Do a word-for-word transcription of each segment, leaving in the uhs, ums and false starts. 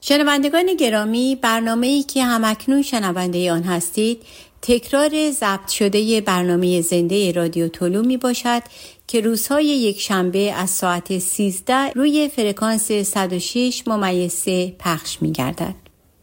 شنوندگان گرامی، برنامه‌ای که همکنون شنونده آن هستید تکرار ضبط شده برنامه زنده رادیو طلوع می باشد که روزهای یک شنبه از ساعت سیزده روی فرکانس صد و شش ممیز سه پخش می گردد.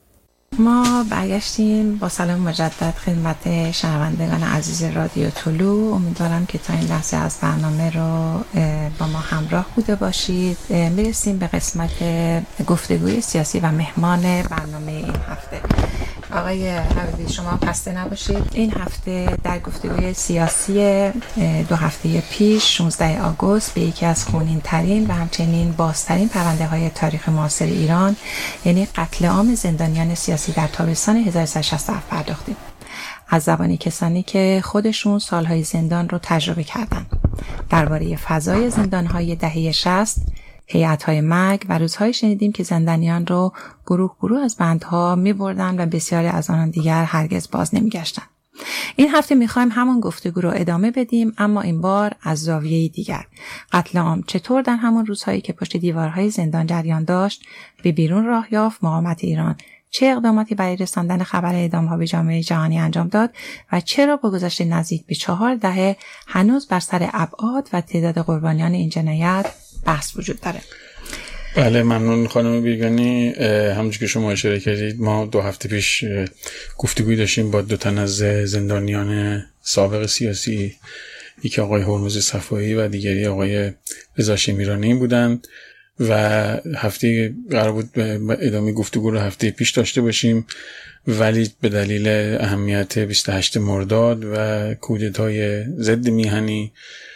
ما برگشتیم با سلام مجدد خدمت شنوندگان عزیز رادیو طلوع. امیدوارم که تا این لحظه از برنامه رو با ما همراه بوده باشید. میرسیم به قسمت گفتگوی سیاسی و مهمان برنامه این هفته. آقای حبیبی شما خسته نباشید. این هفته در گفتگوی سیاسی دو هفته پیش شانزده آگوست به یکی از خونین ترین و همچنین بازترین پرونده های تاریخ معاصر ایران، یعنی قتل عام زندانیان سیاسی در تابستان هزار و سیصد و شصت و هفت پرداختیم. از زبان کسانی که خودشون سالهای زندان رو تجربه کردن. درباره فضای زندانهای دهه شصت، هیئت‌های مرگ و روزهای شنیدیم که زندانیان رو گروه گروه از بندها می‌بردن و بسیاری از آنان دیگر هرگز باز نمی‌گشتند. این هفته می‌خوایم همون گفتگو رو ادامه بدیم، اما این بار از زاویه دیگر. قتل عام چطور در همون روزهایی که پشت دیوارهای زندان جریان داشت به بیرون راه یافت؟ مقاومت ایران چه اقداماتی برای رساندن خبر اعدام‌ها به جامعه جهانی انجام داد و چرا با گذشت نزدیک به چهار دهه هنوز بر سر ابعاد و تعداد قربانیان این جنایت بحث وجود داره؟ بله، ممنون خانم بیگانی. همونجور که شما اشاره کردید ما دو هفته پیش گفتگوی داشتیم با دو تن از زندانیان سابق سیاسی، یکی آقای هرمز صفایی و دیگری آقای رضا شمیرانی بودند و هفته قرار بود ادامه گفتگو رو هفته پیش داشته باشیم، ولی به دلیل اهمیت بیست و هشتم مرداد و کودتای ضد میهنی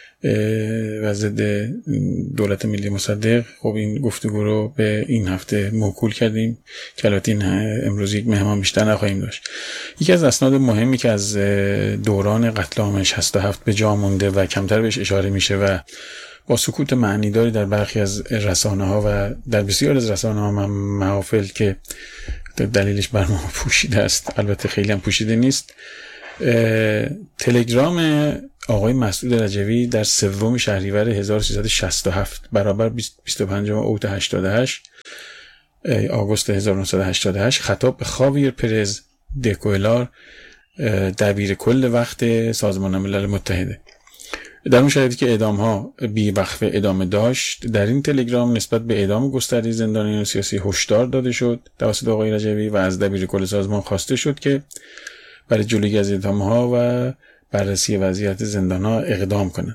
و ضد دولت ملی مصدق خب این گفتگو رو به این هفته موکول کردیم که البته این امروز یک مهمان بیشتر نخواهیم داشت. یکی از اسناد مهمی که از دوران قتل عام شصت و هفت به جا مونده و کمتر بهش اشاره میشه و با سکوت معنیداری در برخی از رسانه ها و در بسیار از رسانه ها محافل که دلیلش بر ما پوشیده است، البته خیلی هم پوشیده نیست، تلگرام آقای مسعود رجوی در سوم شهریور هزار و سیصد و شصت و هفت برابر بیست و پنجم اوت هشتاد و هشت آگوست هزار و نهصد و هشتاد و هشت خطاب به خاویر پرز دکوئلار، دبیر کل وقت سازمان ملل متحده، در اون شرایطی که اعدام ها بی وقفه ادامه داشت، در این تلگرام نسبت به اعدام گسترده زندانیان سیاسی هشدار داده شد توسط آقای رجوی و از دبیر کل سازمان خواسته شد که برای جلوگیری از اعدام ها و بررسی وضعیت زندان ها اقدام کنند.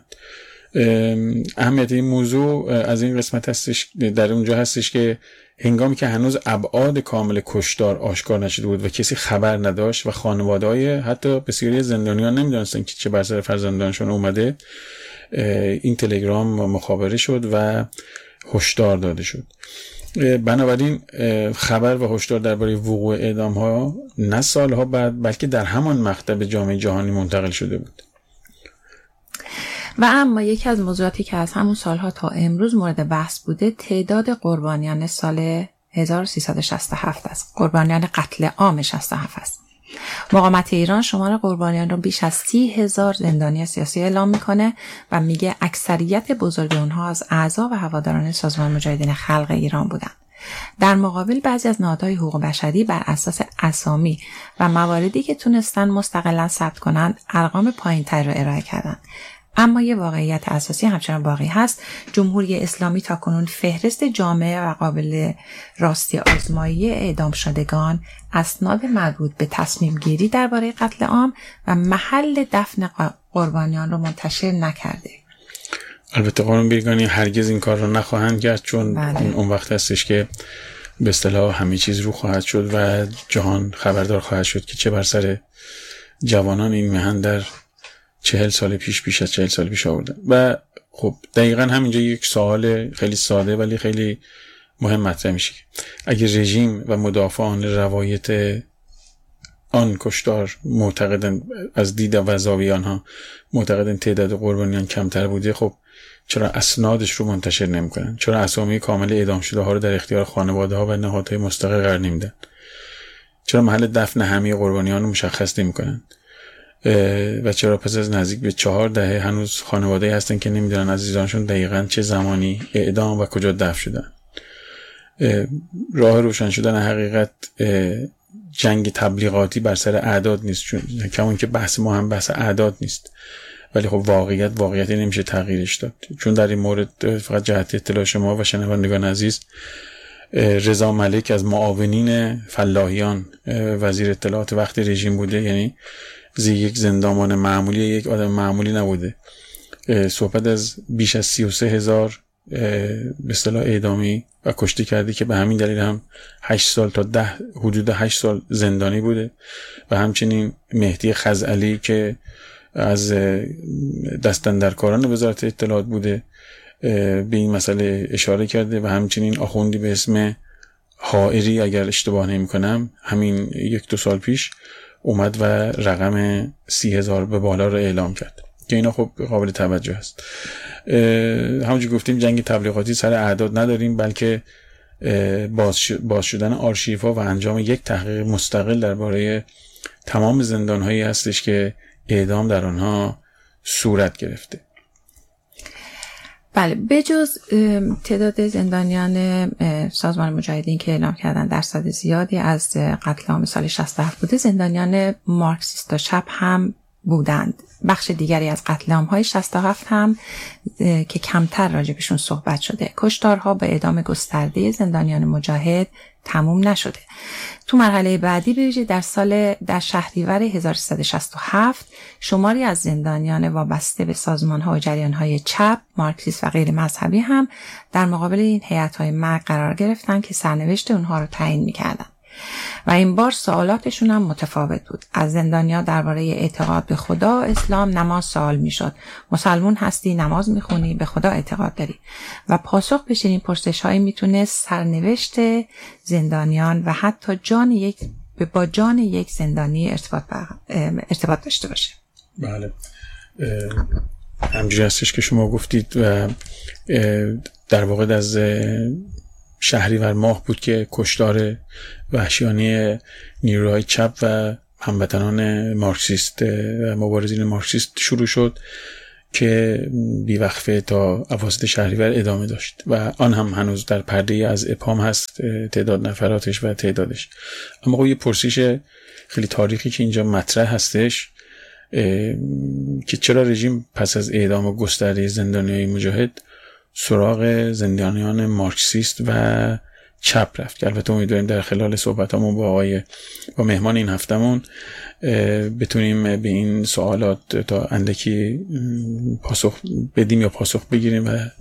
اهمیت این موضوع از این قسمت هستش، در اونجا هستش که هنگامی که هنوز ابعاد کامل کشتار آشکار نشده بود و کسی خبر نداشت و خانواده‌های حتی بسیاری زندانیان نمیدونستن که چه بر سر فرزندانشون اومده، این تلگرام مخابره شد و هشدار داده شد. بنابراین خبر و هشدار درباره وقوع اعدام ها نه سالها بعد بلکه در همان مقطع به جامعه جهانی منتقل شده بود. و اما یکی از موضوعاتی که از همون سالها تا امروز مورد بحث بوده تعداد قربانیان سال هزار و سیصد و شصت و هفت است. قربانیان قتل عام شصت و هفت است. مقاومت ایران شمار قربانیان رو بیش از سی هزار زندانی سیاسی اعلام میکنه و میگه اکثریت بزرگ اونها از اعضا و هواداران سازمان مجاهدین خلق ایران بودن. در مقابل بعضی از نهادهای حقوق بشری بر اساس اسامی و مواردی که تونستن مستقلاً ثبت کنند ارقام پایین‌تر رو ارائه کردن. اما یه واقعیت اساسی همچنان باقی هست. جمهوری اسلامی تاکنون فهرست جامع و قابل راستی آزمایی اعدام شدگان، اسناد مربوط به تصمیم گیری درباره قتل عام و محل دفن قربانیان رو منتشر نکرده. البته قانون بیگانی هرگز این کار رو نخواهند کرد، چون بله. اون وقت هستش که به اصطلاح همه چیز رو خواهد شد و جهان خبردار خواهد شد که چه بر سر جوانان این مهن در چهل سال پیش پیش از چهل سال پیش آوردن. و خب دقیقاً همینجا یک سوال خیلی ساده ولی خیلی مهم مطرح میشه. اگه رژیم و مدافعان روایت آن کشتار معتقدن، از دید و زاویه آنها معتقدن تعداد قربانیان کمتر بوده، خب چرا اسنادش رو منتشر نمیکنن؟ چرا اسامی کامل اعدام شده ها رو در اختیار خانواده ها و نهادهای مستقل قرار نمیدن؟ چرا محل دفن همه قربانیان رو مشخص نمیکنن؟ و چرا پس از نزدیک به چهار دهه هنوز خانواده هستن که نمیدونن عزیزانشون دقیقاً چه زمانی اعدام و کجا دفن شدن؟ راه روشن شدن حقیقت جنگ تبلیغاتی بر سر اعداد نیست، چون کمون که بحث ما هم بحث اعداد نیست، ولی خب واقعیت واقعیتی نمیشه تغییرش داد. چون در این مورد فقط جهت اطلاع شما و شنوندگان عزیز، رضا ملک از معاونین فلاحیان وزیر اطلاعات وقت رژیم بوده، یعنی زی یک زندانبان معمولی، یک آدم معمولی نبوده. صحبت از بیش از سی و سه هزار به اصطلاح اعدامی و کشته کرده که به همین دلیل هم هشت سال تا ده حدود هشت سال زندانی بوده. و همچنین مهدی خزعلی که از دستاندرکاران وزارت اطلاعات بوده به این مسئله اشاره کرده. و همچنین آخوندی به اسم حائری اگر اشتباه نمی کنم همین یک دو سال پیش اومد و رقم سی هزار به بالا رو اعلام کرد که اینا خب قابل توجه است. همونجور گفتیم جنگ تبلیغاتی سر اعداد نداریم، بلکه باز, ش... باز شدن آرشیوها و انجام یک تحقیق مستقل درباره تمام زندان‌هایی هستش که اعدام در آنها صورت گرفته. بله، بجز تعداد زندانیان سازمان مجاهدین که اعلام کردن درصد زیادی از قتل عام سال شصت و هفت بوده، زندانیان مارکسیست و چپ هم بودند. بخش دیگری از قتل عام‌های شصت و هفت هم که کمتر راجبشون صحبت شده. کشتارها به اعدام گسترده زندانیان مجاهد تموم نشده. تو مرحله بعدی به ویژه در سال در شهریور هزار و سیصد و شصت و هفت شماری از زندانیان وابسته به سازمان‌ها و جریان‌های چپ، مارکسیست و غیر مذهبی هم در مقابل این هیئت‌های مرگ قرار گرفتن که سرنوشت اونها رو تعیین می‌کردن. و این بار سوالاتشون هم متفاوت بود. از زندانیا درباره اعتقاد به خدا، اسلام، نماز سوال میشد. مسلمون هستی، نماز میخونی، به خدا اعتقاد داری؟ و پاسخ به چنین پرسش‌هایی میتونست سرنوشت زندانیان و حتی جان یک با جان یک زندانی ارتباط ارتباط داشته باشه. بله، همجوری هستش که شما گفتید و در واقع از شهریور ماه بود که کشتار وحشیانه نیروهای چپ و هموطنان مارکسیست و مبارزین مارکسیست شروع شد که بیوقفه تا اواسط شهریور ادامه داشت و آن هم هنوز در پرده از ابهام هست تعداد نفراتش و تعدادش. اما خب یه پرسش خیلی تاریخی که اینجا مطرح هستش که چرا رژیم پس از اعدام گسترده زندانیان مجاهد سراغ زندانیان مارکسیست و چپ رفت، که البته امیدواریم در خلال صحبتامون با آقای با مهمان این هفتمون بتونیم به این سوالات تا اندکی پاسخ بدیم یا پاسخ بگیریم و